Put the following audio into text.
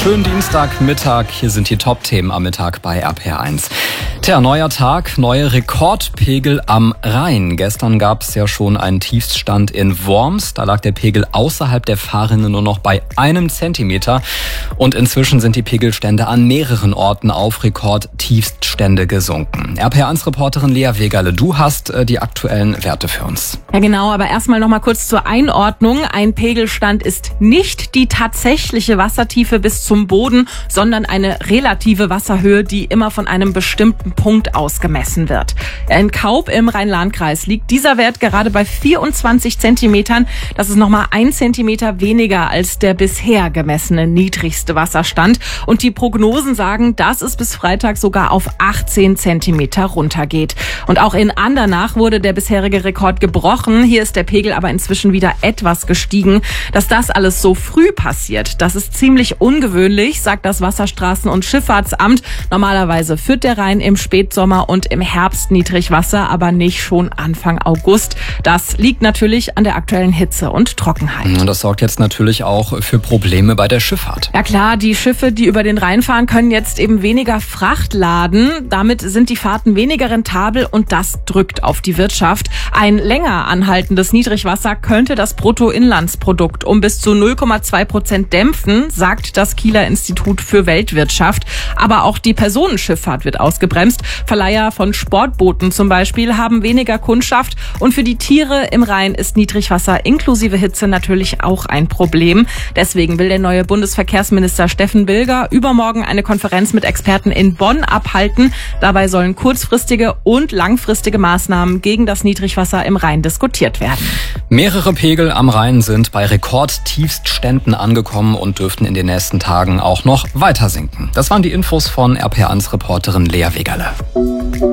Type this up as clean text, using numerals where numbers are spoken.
Schönen Dienstagmittag. Hier sind die Top-Themen am Mittag bei RPR1. Neuer Tag, neue Rekordpegel am Rhein. Gestern gab es ja schon einen Tiefststand in Worms. Da lag der Pegel außerhalb der Fahrrinne nur noch bei 1 Zentimeter. Und inzwischen sind die Pegelstände an mehreren Orten auf Rekordtiefststände gesunken. RPR1-Reporterin Lea Wegerle, du hast die aktuellen Werte für uns. Ja genau, aber erstmal noch mal kurz zur Einordnung. Ein Pegelstand ist nicht die tatsächliche Wassertiefe bis zum Boden, sondern eine relative Wasserhöhe, die immer von einem bestimmten Punkt aus gemessen wird. In Kaub im Rhein-Lahn-Kreis liegt dieser Wert gerade bei 24 Zentimetern. Das ist nochmal 1 Zentimeter weniger als der bisher gemessene niedrigste Wasserstand. Und die Prognosen sagen, dass es bis Freitag sogar auf 18 Zentimeter runtergeht. Und auch in Andernach wurde der bisherige Rekord gebrochen. Hier ist der Pegel aber inzwischen wieder etwas gestiegen. Dass das alles so früh passiert, das ist ziemlich ungewöhnlich, sagt das Wasserstraßen- und Schifffahrtsamt. Normalerweise führt der Rhein im Spätsommer und im Herbst Niedrigwasser, aber nicht schon Anfang August. Das liegt natürlich an der aktuellen Hitze und Trockenheit. Und das sorgt jetzt natürlich auch für Probleme bei der Schifffahrt. Ja klar, die Schiffe, die über den Rhein fahren, können jetzt eben weniger Fracht laden. Damit sind die Fahrten weniger rentabel und das drückt auf die Wirtschaft. Ein länger anhaltendes Niedrigwasser könnte das Bruttoinlandsprodukt um bis zu 0,2% dämpfen, sagt das Kieler Institut für Weltwirtschaft. Aber auch die Personenschifffahrt wird ausgebremst. Verleiher von Sportbooten zum Beispiel haben weniger Kundschaft. Und für die Tiere im Rhein ist Niedrigwasser inklusive Hitze natürlich auch ein Problem. Deswegen will der neue Bundesverkehrsminister Steffen Bilger übermorgen eine Konferenz mit Experten in Bonn abhalten. Dabei sollen kurzfristige und langfristige Maßnahmen gegen das Niedrigwasser im Rhein diskutiert werden. Mehrere Pegel am Rhein sind bei Rekordtiefstständen angekommen und dürften in den nächsten Tagen auch noch weiter sinken. Das waren die Infos von RPR1-Reporterin Lea Wegerle.